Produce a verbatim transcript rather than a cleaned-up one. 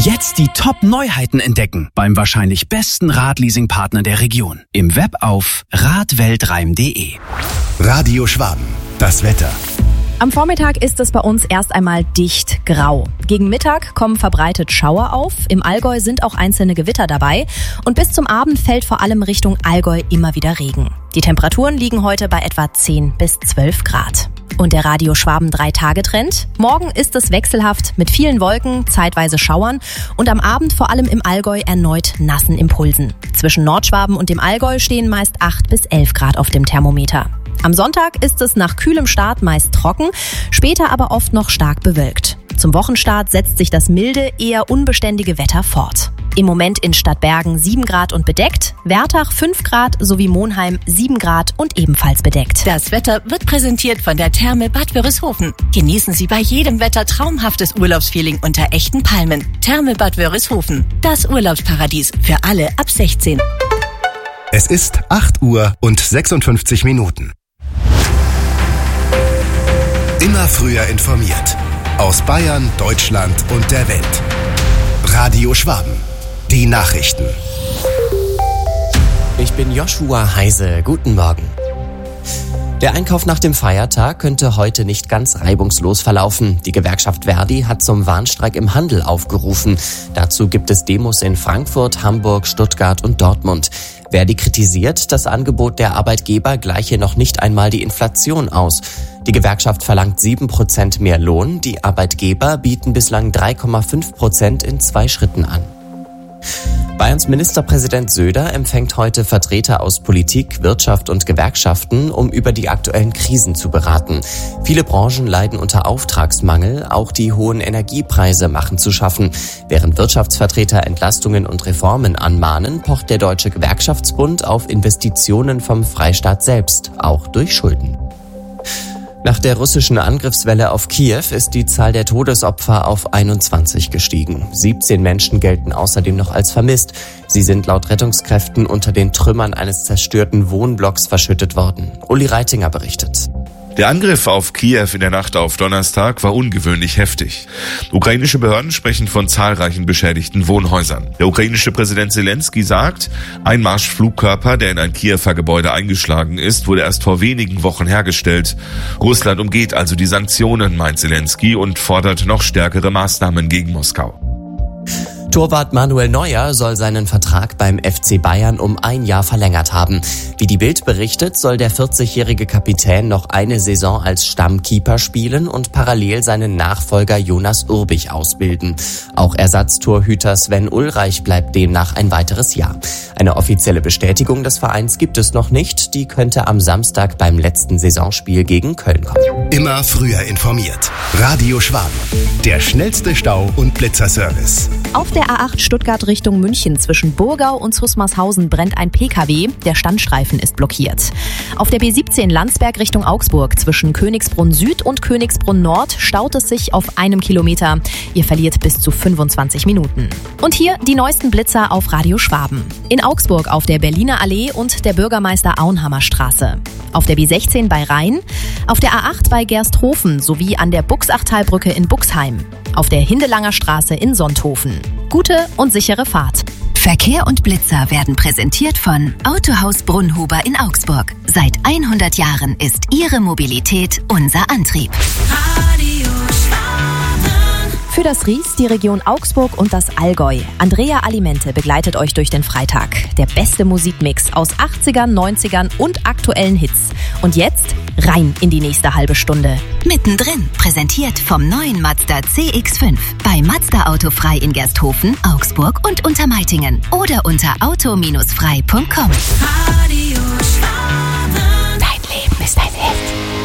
Jetzt die Top-Neuheiten entdecken beim wahrscheinlich besten Radleasing-Partner der Region. Im Web auf radweltreim punkt de. Radio Schwaben, das Wetter. Am Vormittag ist es bei uns erst einmal dicht grau. Gegen Mittag kommen verbreitet Schauer auf. Im Allgäu sind auch einzelne Gewitter dabei. Und bis zum Abend fällt vor allem Richtung Allgäu immer wieder Regen. Die Temperaturen liegen heute bei etwa zehn bis zwölf Grad. Und der Radio Schwaben drei Tage Trend. Morgen ist es wechselhaft mit vielen Wolken, zeitweise Schauern und am Abend vor allem im Allgäu erneut nassen Impulsen. Zwischen Nordschwaben und dem Allgäu stehen meist acht bis elf Grad auf dem Thermometer. Am Sonntag ist es nach kühlem Start meist trocken, später aber oft noch stark bewölkt. Zum Wochenstart setzt sich das milde, eher unbeständige Wetter fort. Im Moment in Stadtbergen sieben Grad und bedeckt, Wertach fünf Grad sowie Monheim sieben Grad und ebenfalls bedeckt. Das Wetter wird präsentiert von der Therme Bad Wörishofen. Genießen Sie bei jedem Wetter traumhaftes Urlaubsfeeling unter echten Palmen. Therme Bad Wörishofen, das Urlaubsparadies für alle ab sechzehn. Es ist acht Uhr und sechsundfünfzig Minuten. Immer früher informiert. Aus Bayern, Deutschland und der Welt. Radio Schwaben. Die Nachrichten. Ich bin Joshua Heise. Guten Morgen. Der Einkauf nach dem Feiertag könnte heute nicht ganz reibungslos verlaufen. Die Gewerkschaft Verdi hat zum Warnstreik im Handel aufgerufen. Dazu gibt es Demos in Frankfurt, Hamburg, Stuttgart und Dortmund. Verdi kritisiert, das Angebot der Arbeitgeber gleiche noch nicht einmal die Inflation aus. Die Gewerkschaft verlangt sieben Prozent mehr Lohn, die Arbeitgeber bieten bislang drei Komma fünf Prozent in zwei Schritten an. Bayerns Ministerpräsident Söder empfängt heute Vertreter aus Politik, Wirtschaft und Gewerkschaften, um über die aktuellen Krisen zu beraten. Viele Branchen leiden unter Auftragsmangel, auch die hohen Energiepreise machen zu schaffen. Während Wirtschaftsvertreter Entlastungen und Reformen anmahnen, pocht der Deutsche Gewerkschaftsbund auf Investitionen vom Freistaat selbst, auch durch Schulden. Nach der russischen Angriffswelle auf Kiew ist die Zahl der Todesopfer auf einundzwanzig gestiegen. siebzehn Menschen gelten außerdem noch als vermisst. Sie sind laut Rettungskräften unter den Trümmern eines zerstörten Wohnblocks verschüttet worden. Uli Reitinger berichtet. Der Angriff auf Kiew in der Nacht auf Donnerstag war ungewöhnlich heftig. Ukrainische Behörden sprechen von zahlreichen beschädigten Wohnhäusern. Der ukrainische Präsident Zelensky sagt, ein Marschflugkörper, der in ein Kiewer Gebäude eingeschlagen ist, wurde erst vor wenigen Wochen hergestellt. Russland umgeht also die Sanktionen, meint Zelensky, und fordert noch stärkere Maßnahmen gegen Moskau. Torwart Manuel Neuer soll seinen Vertrag beim F C Bayern um ein Jahr verlängert haben. Wie die Bild berichtet, soll der vierzigjährige Kapitän noch eine Saison als Stammkeeper spielen und parallel seinen Nachfolger Jonas Urbich ausbilden. Auch Ersatztorhüter Sven Ulreich bleibt demnach ein weiteres Jahr. Eine offizielle Bestätigung des Vereins gibt es noch nicht. Die könnte am Samstag beim letzten Saisonspiel gegen Köln kommen. Immer früher informiert. Radio Schwaben. Der schnellste Stau- und Blitzerservice. Auf der A acht Stuttgart Richtung München zwischen Burgau und Zusmarshausen brennt ein P K W. Der Standstreifen ist blockiert. Auf der B siebzehn Landsberg Richtung Augsburg zwischen Königsbrunn Süd und Königsbrunn Nord staut es sich auf einem Kilometer. Ihr verliert bis zu fünfundzwanzig Minuten. Und hier die neuesten Blitzer auf Radio Schwaben. In Augsburg auf der Berliner Allee und der Bürgermeister Auenhammer Straße. Auf der B sechzehn bei Rhein. Auf der A acht bei Gersthofen sowie an der Buchsachtalbrücke in Buxheim. Auf der Hindelanger Straße in Sonthofen. Gute und sichere Fahrt. Verkehr und Blitzer werden präsentiert von Autohaus Brunnhuber in Augsburg. Seit hundert Jahren ist Ihre Mobilität unser Antrieb. Radio Schwaben. Für das Ries, die Region Augsburg und das Allgäu. Andrea Alimente begleitet euch durch den Freitag. Der beste Musikmix aus achtzigern, neunzigern und aktuellen Hits. Und jetzt rein in die nächste halbe Stunde. Mittendrin, präsentiert vom neuen Mazda C X fünf. Bei Mazda Autofrei in Gersthofen, Augsburg und Untermeitingen. Oder unter auto Bindestrich frei Punkt com. Radio